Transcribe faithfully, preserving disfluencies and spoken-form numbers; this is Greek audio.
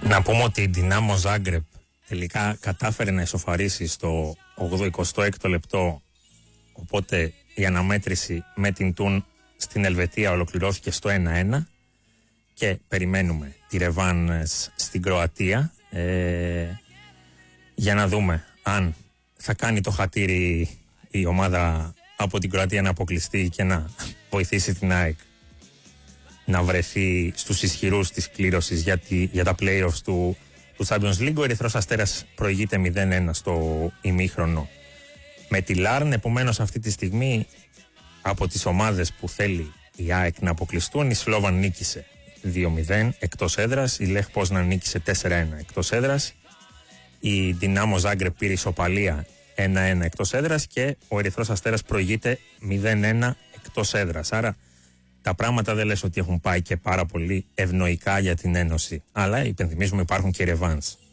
Να πούμε ότι η Ντινάμο Ζάγκρεπ τελικά κατάφερε να ισοφαρίσει στο εικοστό έκτο λεπτό, οπότε η αναμέτρηση με την Τουν στην Ελβετία ολοκληρώθηκε στο ένα ένα και περιμένουμε τη ρεβάνς στην Κροατία ε, για να δούμε αν θα κάνει το χατήρι η ομάδα από την Κροατία να αποκλειστεί και να βοηθήσει την ΑΕΚ να βρεθεί στους ισχυρούς της κλήρωσης για, τη, για τα play-offs του, του Champions League. Ο Ερυθρός Αστέρας προηγείται μηδέν ένα στο ημίχρονο με τη Λάρν. Επομένως αυτή τη στιγμή από τις ομάδες που θέλει η ΑΕΚ να αποκλειστούν, η Σλόβαν νίκησε δύο μηδέν εκτός έδρας, η Λεχ Πόσναν νίκησε τέσσερα ένα εκτός έδρας, η Ντινάμο Ζάγκρεπ πήρε ισοπαλία ένα ένα εκτός έδρας και ο Ερυθρός Αστέρας προηγείται μηδέν ένα εκτός έδρας. Άρα τα πράγματα δεν λες ότι έχουν πάει και πάρα πολύ ευνοϊκά για την Ένωση. Αλλά υπενθυμίζουμε υπάρχουν και ρεβάνς.